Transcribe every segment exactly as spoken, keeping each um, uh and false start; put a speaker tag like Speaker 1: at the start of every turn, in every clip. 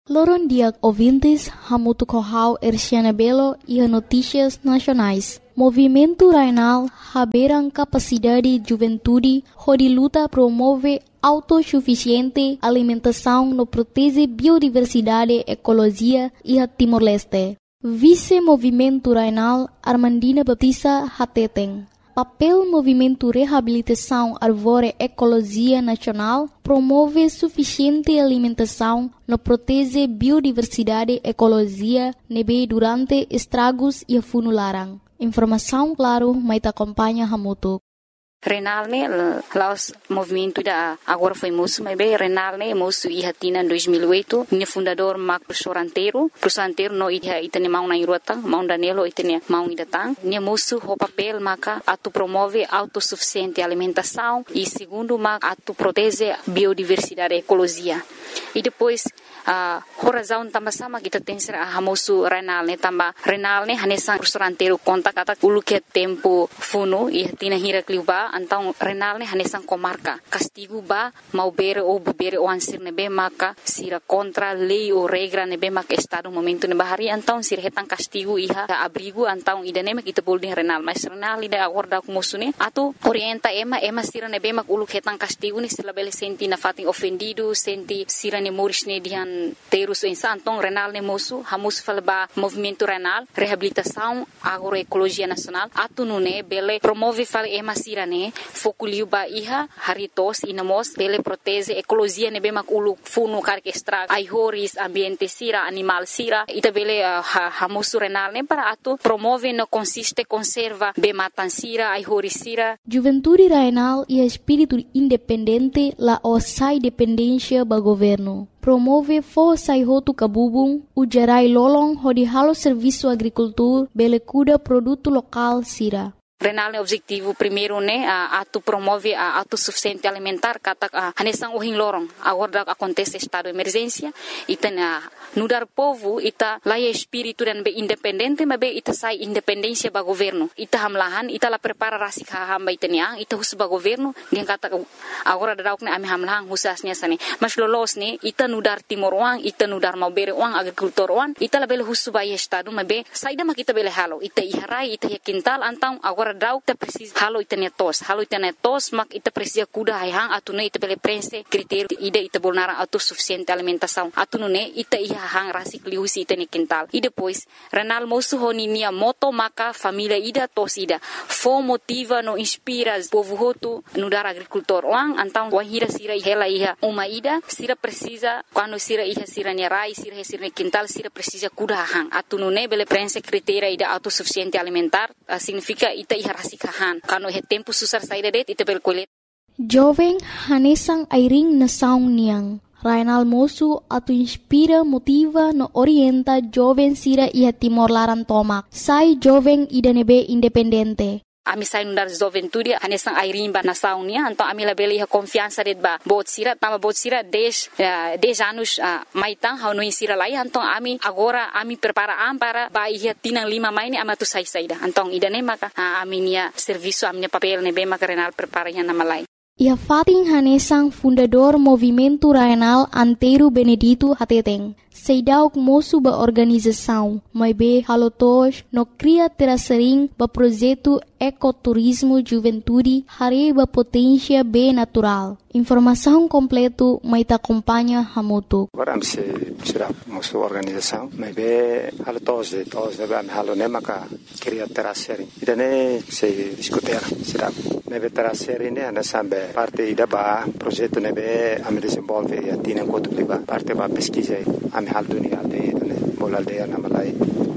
Speaker 1: Loron dia ouvintes, hamutu kohau Erciana Belo e notícias nacionais. Movimento Rainal haberam capacidade juventude, onde luta promove autossuficiente alimentação no protege biodiversidade, ecologia e a Timor-Leste. Vice-Movimento Rainal Armandina Baptista Hateteng. Papel Movimento Reabilitação Árvore Ecologia Nacional promove suficiente alimentação no protege biodiversidade, ecologia, nebe durante estragos e funularan. Informação claro, mas acompanha Hamutu.
Speaker 2: Renal ne laos movimento da agora foi moço, mas bem Renal ne moço e hatina em dois mil e oito, ne fundador Mac Soranteiro, Soranteiro no ida itane mau na irota, mau danelo itane mau idatang, ne moço o papel maca atu promove autossuficiente alimentação e segundo mac atu protege biodiversidade e ecologia. E depois a uh, razão também sama kita tem ser a moço Renal ne tamba Renal ne hanesan Soranteiro conta kata ulu que tempo funo e hatina hira kliuba então Renal ne hanesan comarca castigo ba mau bere ou bere o ansir nebe maka sira contra lei ou regra nebe maka estado momento ne bahari então sira hetan castigo iha abrigo então idane mak kita boleh Renal mas Renal ida acorda com moço ne atu orienta ema ema sira nebe mak ulu hetan castigo ni sila bele senti na fatin ofendido senti sira ne moris ne dihan terus insa então Renal ne moço hamus falba movimento Renal reabilitação agroecologia nacional atu nune bele promove fale ema sira ne fokuliu ba iha haritos inamos bele protege ecologia nebe mak ulu funu karke extra aihoris ambiente sira animal sira ita bele uh, ha, hamusu Renal ne para atu promove no consiste conserva be matan sira aihoris sira.
Speaker 1: Juventude Rainal e espírito independente la osai dependência ba governo. Promove força e roto cabubung, o gerai lolong hodi halo serviço agricultor bele cuida produto local sira.
Speaker 2: Renal ne objetivo primeiro ne uh, atu promove a uh, autossuficiente alimentar kata uh, hanesang uhin lorong agora acontece estado de emergência ita na nudar povo ita laia espírito dan be independente mas be ita sai independência ba governo ita hamlahan ita la prepara rasik hamba ita nia ita hus ba governo gen kata agora dauk ne ami hamlahan husasnya sane mas lolos ne ita nudar timor uang ita nudar mau bere uang agrikultor uang ita la bele hus ba estado mas be saida mak ita bele halo ita iharai ita ya kintal antang agora dauk ta precisa halo itane tos halo itane tos mak ita precisa kuda hang atune ita bele prense critério ida ita bolnara autossuficiente alimentação atune ita iha hang rasik liusi itane quintal e depois Renal moço honi nia moto maka família ida tos ida fo motiva no inspira povo hotu no dar agricultor wang antang wa hira sira hela iha uma ida sira precisa quando sira iha sira nia rai sira sira quintal sira precisa kuda hang atune bele prense critério ida autossuficiente alimentar uh, significa ita iha rasikahan kano he tempo susar saída det ita bel kolet
Speaker 1: jovem hanesang airing na saung niang Rainal moço atu inspira motiva no orienta jovem sira iha Timor Laran tomak sai jovem ida nebe independente.
Speaker 2: Ami sai nundar juventude hanesang airing ba nasaung nia então ami la bele iha confiança det ba bot sira tama bot sira dez dez anos uh, maitang hau no insira lai então ami agora ami prepara am para ba iha tinang lima mai ni amatu sai saida então ida ne maka uh, ami nia serviço ami nia papel ne be maka Renal prepara nya nama lai.
Speaker 1: Ia Fatin Hanesang fundador Movimento Rainal Antero Benedito Hateteng. Seidauk moço ba organização, mas be halotos no cria terasering ba projeto ecoturismo juventude hari ba potência be natural. Informação completo mai ta acompanha Hamutu.
Speaker 3: Agora se será moço organização, mas be halotos de todos de ba halo ne maka cria terasering. Idane se discutir será nebe terasering ne ana sambe parte ida ba projeto nebe am desenvolve a tina kotu liba parte ba pesquisa am hal dunia aldeia ne bol aldeia na Malai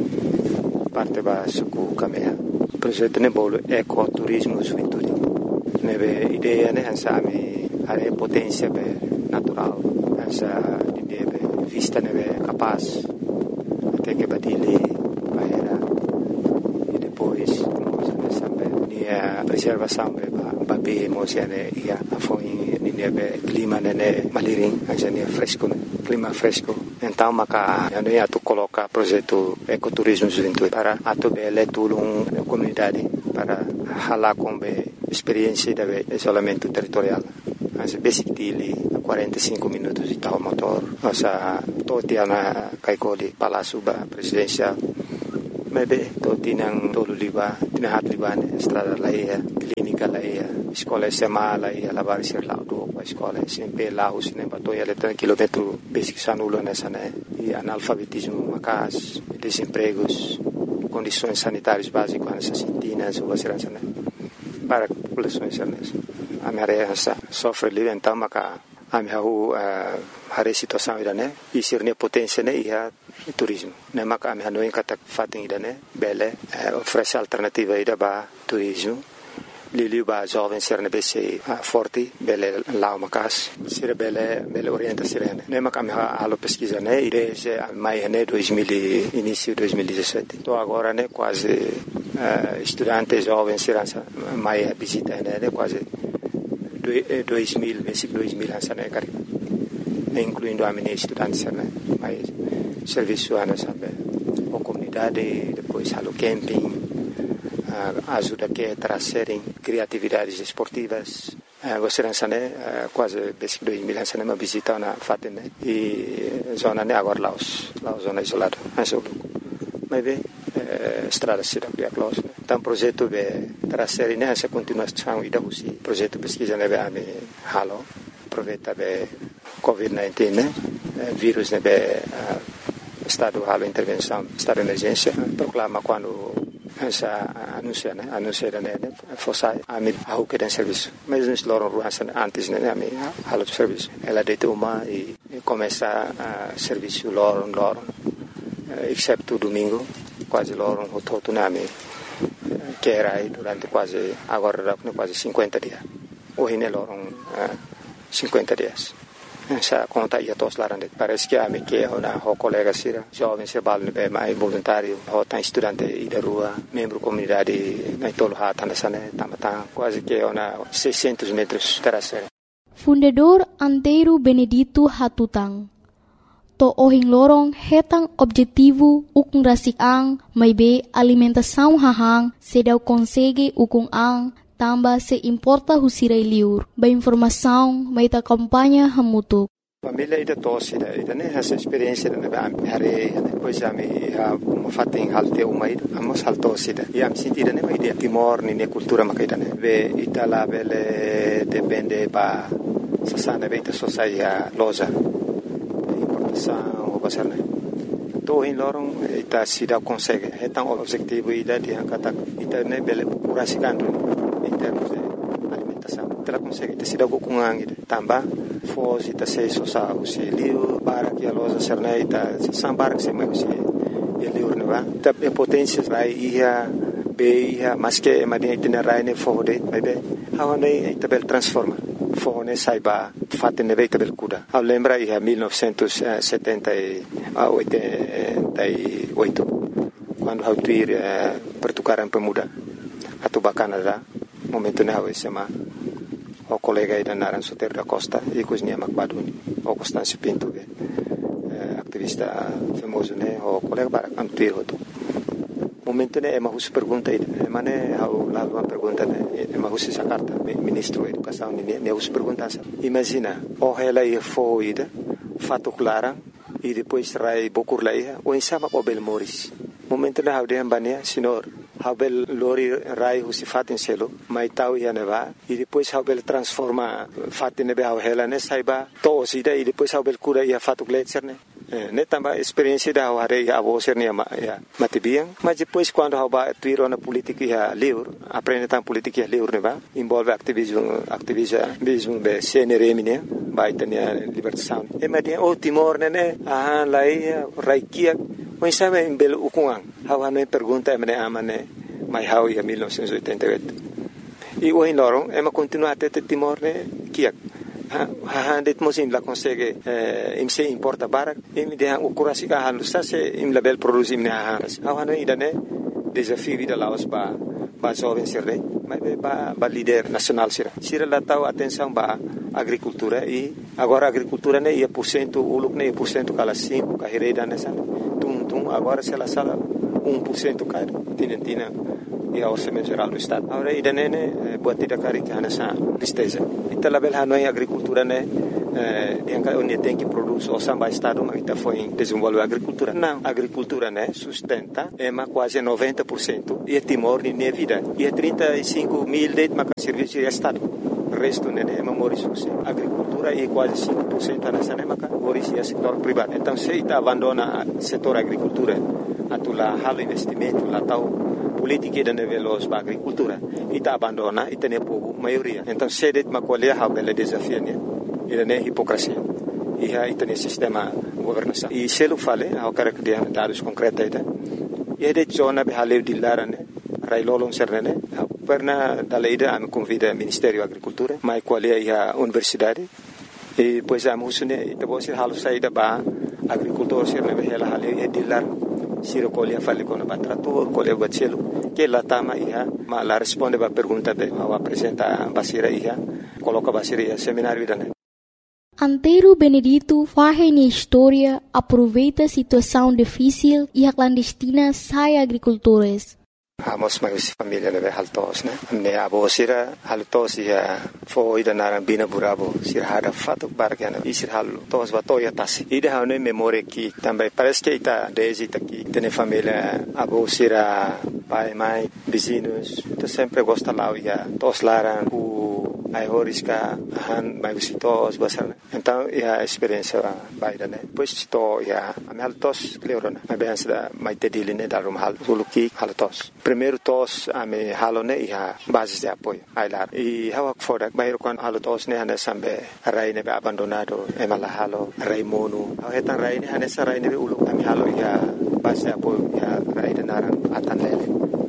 Speaker 3: parte ba suku kamea projeto ne bol ecoturismo juventude nebe ideia ne ansami are potência be natural ansa ideia be vista nebe capaz até que batile era e depois sambe ni a preservação be ba be emocione ia foi ni nebe clima ne maliring ansa ni fresco clima fresco então maka ano ia tu coloca projeto ecoturismo juventude para atu bele tulung comunidade para hala com be experiência de isolamento territorial as basic dili quarenta e cinco minutos de tal motor nossa totia na kaikoli Palácio ba presidencial. Maybe to tinang tolo liba, tinahat liba ne estrada laia, clínica laia, escola S M A laia, lavar ser lá do escola S M P lá os ne batoia letra quilômetro basic sanulo nessa né e analfabetismo macas, desempregos, condições sanitárias básicas nessas sintinas ou segurança né para populações nessa. A minha sofre livre então maca a minha a situação ida né e ser ne potência né ia turismo né maca a minha não encata fatem ida né bele oferece alternativa ida ba turismo lili ba jovem ser ne bc forte bele lá macas ser bele bele orienta ser né maca a minha alo pesquisa né desde maio né dois mil início dois mil e dezessete tô agora né quase uh, estudantes jovens ser maio visita né quase dois mil basic dois mil essa né cara incluindo a minha estudantes né mas serviço ana sabe a comunidade depois halo camping uh, ajuda que trazerem criatividades esportivas uh, você não sabe uh, quase basic dois mil essa né uma visita na fatem né e zona né agora lá os lá zona isolada mas eu mas bem estrada cidade de Aclaus então projeto de trazer nessa continuação e da usi projeto pesquisa né a me halo aproveita be covid dezenove né vírus né be estado halo intervenção estado de emergência proclama quando essa anuncia né anuncia né fosse a me a que den serviço mas nos loram ruas antes né a me halo serviço ela deita uma e começa a serviço loram loram exceto domingo quase loram o todo nome que era aí durante quase agora quase cinquenta dias hoje ne loram cinquenta dias essa conta ia todos lá parece que a me que na o colega sira jovem se balne be mais voluntário o tá estudante e da rua membro comunidade na tolo hata nessa né tamata quase que na seiscentos metros terasera
Speaker 1: Fundador Antero Benedito Hatutang to ohing lorong hetang objetivo ukung rasik ang may be alimentação hahang sedaw konsege ukung ang tamba se importa husiray liur ba informação may ta kampanya hamutuk
Speaker 3: família ida tosse ida ida né essa experiência da ba hare depois a me ha fating halte uma ida amos haltosse ida e am sentida né ida timor ni ne cultura makaida né be itala bele depende ba sasana beita sosaia loja o pasar né to in lorong ita sida consegue hetang objetivo ida di angkata ita ne bele kurasikan em termos de alimentação ela consegue ita sida kukungang ida tamba fos ita sei sosa usi liu para que a loja serna ita sambar que se mai usi liu ne va ita potência rai ia be ia mas que madia ita rai ne fode bebe hawane ita bel transforma fone saiba fatte ne veita bel kuda a lembra ia mil novecentos e setenta e oito quando hau tuir pertukaran pemuda atau Canada momento ne hau sema o colega ida Naran Soter da Costa e cosnia Macbaduni o Constâncio Pinto be activista famoso ne o colega para antuir hoto momento ne ema hus pergunta ida mane hau la uma pergunta ne ema hus essa carta ministro da educação ne ne hus pergunta imagina o ela ia foi ida fato clara e depois rai bokur lai o insama o bel moris momento ne hau de ambania senhor hau bel lori rai hus fatin selo mai tau ia neva e depois hau bel transforma fatin ne hau ela ne saiba to sida e depois hau bel cura ia fato gletser ne ne tamba experiência da hare a você ne ya matibiang mas depois quando hau ba tuiro na política ya liur aprende tam política ya liur ne ba envolve ativismo ativismo be C N R M ne ba itania libertação e madia o timor ne ne ah lai raikia mas sabe em belo ukuang hau ne pergunta me amane mai hau ya mil novecentos e oitenta e oito e o in lorong ema continua até timor ne kiak ha det mosim la consegue im se importa barak im de han ukurasi ka han sa se im label produce im ne ha ha ida ne desafio vida laos ba ba jovem sirre mas ba ba líder nacional sira sira la tau atenção ba agricultura e agora agricultura ne ia por cento uluk ne por cento kala cinco ka hereda nessa tum tum agora se la sala um por cento ka tinentina e a orçamento geral do estado agora ida ne ne buat tidak kari ka nessa tristeza ita label hanoi agricultura ne dia onde tem que produzir o samba estado mas está foi desenvolver agricultura não agricultura né sustenta é mais quase noventa por cento e é Timor de minha vida e é trinta e cinco mil de mas serviço de estado o resto né é memória agricultura e quase cinco por cento nessa né mas é setor privado então se está abandona setor agricultura atula halo investimento lá tal política da nível da agricultura e está abandona e tem povo maioria então se det mas qual é a bela desafio né ele é hipocrisia e aí tem sistema governança e se ele fala ao cara que tem dados concretos e é de zona de haleu de lara né railolon serne perna da lei da me convida Ministério da Agricultura mas qual é a universidade e pois a musune e depois halu saída ba agricultor serne ela haleu é de lar se recolhe fale com o trator colhe o celo que lá tama ia mas lá responde a pergunta de ao apresenta basira ia coloca basira ia seminário da
Speaker 1: Antero Benedito faz na história, aproveita a situação difícil e a clandestina sai agricultores.
Speaker 3: Amos mais família leve haltos né. Ne abo sira haltos ia foi da narambina burabo sira hada fato bargana e sira haltos batoya tasi. Ida hane memória que também parece que está desde aqui tem família abo sira pai mãe vizinhos. Tu sempre gosta lá ia tos laran o ai horiska han mai visitos basar então a experiência baida né depois to ya am haltos leurona a bens da mai tedile né da rum hal suluki haltos primeiro tos ame halone ia base de apoio ai lá e hawa fora bairo quan haltos né ana sambe rai ne abandonado e mala halo rai mono heta rai ne ana sa rai ne ulu ame halo ia base de apoio ia rai de naran atan lele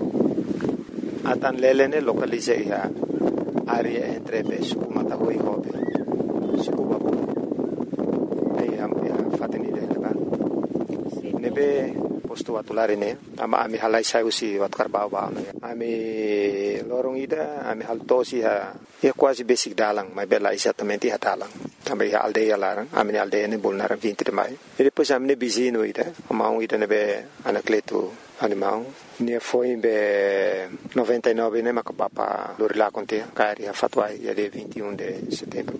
Speaker 3: atan lele ne localize ia área entre Suku Matahoi e Hobe, Suku Babu. Aí a fateni de levar. Nebe posto atulari ne, ama ami halai sai usi wat karbau ba ne. Ami lorong ida, ami haltosi ha, ia quase basic dalang, mas bela exatamente ha dalang. Também a aldeia larang, ami aldeia ne bolnaram vinte de maio. E depois ami ne bizino ida, amau ida nebe anacleto animal. Ne foi em noventa e nove né macapapa Lorila Contea cari a fatwa ia de vinte e um de setembro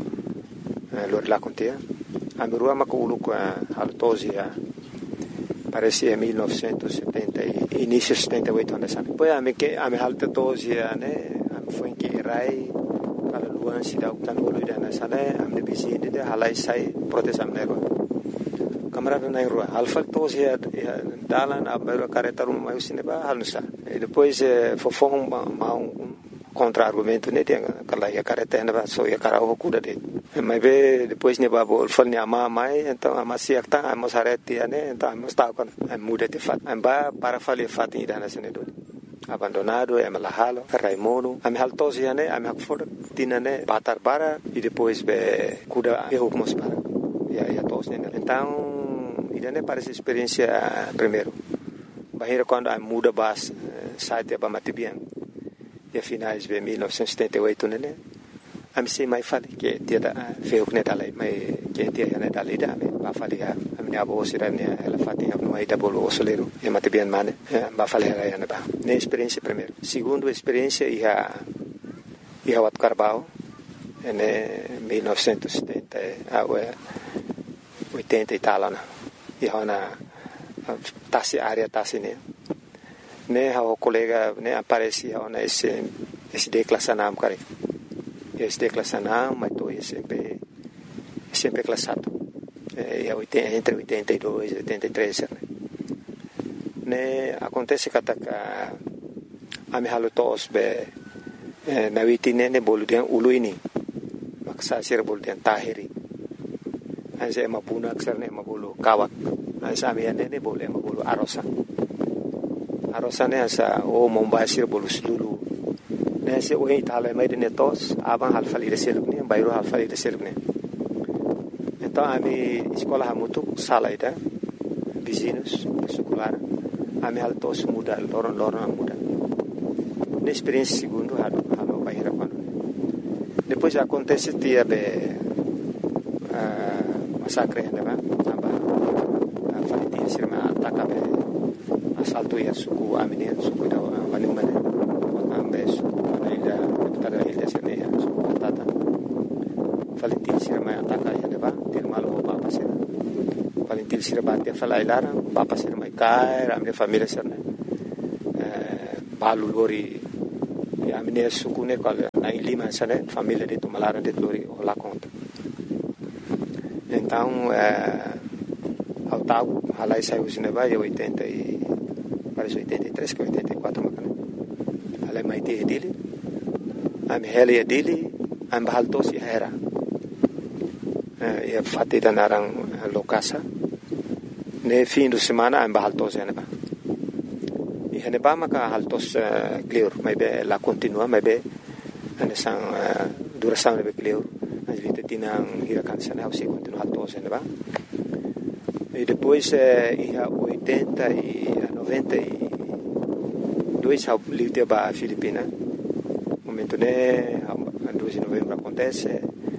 Speaker 3: Lorila Contea a merua maculu com a haltosia parece em mil novecentos e setenta início de setenta e oito anos depois a me que a me haltosia né foi em que rai para luan se dá o tanolo ida na sala a me visite de halai sai proteção nego camarada na rua alfa tos ia dalan a beira careta rumah mai usine ba halusa e depois fofong ma um contra argumento né tem aquela ia careta ainda só ia cara o cuda de mas be depois ne ba bol fal ne ama mai então ama siak ta ama sareti né então ama sta con muda te fat amba para fali fat ida na sene do abandonado é malahalo raimono am haltos ia né am hakfor tina né batar bara e depois be cuda e hukmos para ia ia tos né então ida ne parece experiência primeiro bahira quando a muda bas site ba matibian e finais de mil novecentos e setenta e oito né a me sei mais fale que dia da feu né dalai mai que dia né dalai da me ba fale a minha avó sira né ela fatinha no aí da bolo soleiro e matibian mane ba fale ela ia ba ne experiência primeiro segundo experiência ia ia wat carbau né mil novecentos e setenta a oitenta e tal né e hona tasi área tasi né né o colega né aparecia ona esse esse declassanam cara esse declassanam mas tô sempre sempre classado é entre oitenta e dois e oitenta e três né acontece que a a me halotos be na vitine ne boludian uluini maksa sir boludian tahiri Asa mapuna aksar ne mabulu kawak. Asa amian ne boleh mabulu arosa. Arosa ne asa o mombasir bolu selulu. Ne se o itala mai de netos abang halfali de seluk ne bayro halfali de seluk ne. Então ami sekolah hamutuk sala ida vizinhos sekolah. Ami haltos muda loron-loron muda. Ne experiência segundo halo halo bayra quando. Depois acontece dia be masakre né ba aba falitin sirma ataka be asalto ya suku amine suku da wani mane ambe suku ida tada ida sirne ya suku atata falitin sirma ataka sira bate fala ilara papa sira mai kai a minha família sira né balu lori a minha suku né qual na Lima sira família de Tomalara de lori lá conta então ao tago halai saiu cinema em oitenta e parece oitenta e três que oitenta e quatro macana halai mai te dele a minha heli dele a bahal to si era e fatti da narang lokasa ne fim de semana a bahal to se ne ba e ne ba maka haltos clear mai be la continua mai be ane sang duração be clear as vita tinang hirakan sana se continua haltos se ne ba e depois e a oitenta e a noventa e dois a livre ba Filipina momento né a dois de novembro acontece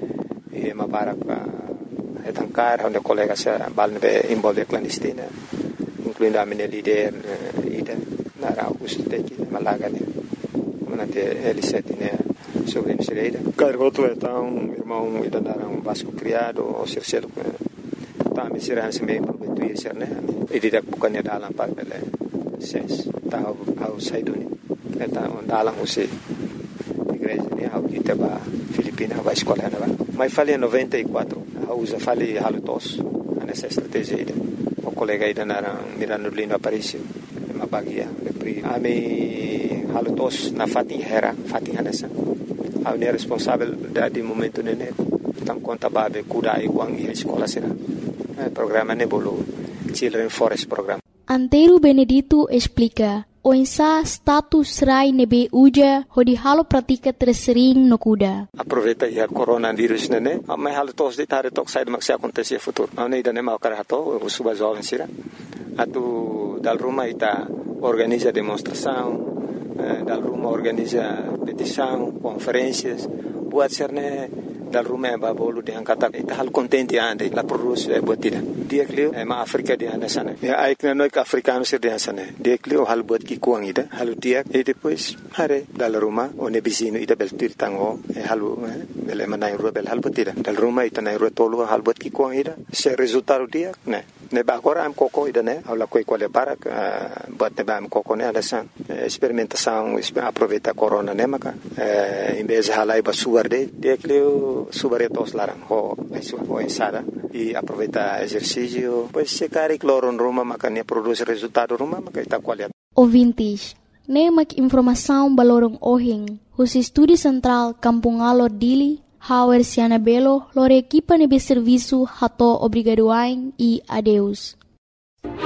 Speaker 3: e uma barca é tancar onde colegas balne envolve clandestina incluindo a minha líder ida na Augusto Teki Malaga né manante L sete né sobre a Misereira cargo tu então irmão ida dar um vasco criado o cercelo tá me será se meio prometo ir né e didak bukannya dalam par bele ses tá ao saiduni então dalam você igreja né ao kita ba Filipina vai escola né mas falei em noventa e quatro a usa falei halutos nessa estratégia ida o colega ida na Mirano Lindo Aparício uma bagia pri ami halutos na Fatih Hera Fatih nessa a unir responsável da de momento nene tam conta babe kuda e uang e escola será programa nebolo Children Forest Program.
Speaker 1: Antero Benedito explica o insa status rai nebe uja hodi halo pratika tersering no kuda.
Speaker 3: Aproveita ya coronavírus nene, mas halo tos de tare tok sai de maxi acontecer futuro. Não ida nem mau karato, o suba jovem sira. Atu dal Roma ita organiza demonstração, dal Roma organiza petição, conferências, buat serne dal Roma ba bolu de angkata ita hal contente ande la produce e botida. Dia klio e ma Afrika di anda sana. Ya aikna no ka africano sir di sana. Dia klio hal bot ki kuang ida, halu dia e depois hare dal Roma o ne bisino ida bel tirtango e halu bel manai ro bel hal botida. Dal Roma ita nai ro tolu hal bot ki kuang ida. Se resultado dia, ne. Ne ba agora am coco ida ne, ala coi quale para bot ne ba am coco ne anda san. Experimentação, aproveita corona ne maka. Em vez halai ba suarde, dia klio subaretos larang ho ai su ho insada e aproveita exercício pois se cari cloro em Roma makanya produz resultado Roma maka ita qualidade.
Speaker 1: Ouvintes, nemak informação balorong ohing, os estúdio central Kampung Alor Dili, Hauer Siana Belo, lore equipa nebe serviço hato obrigadoain e adeus.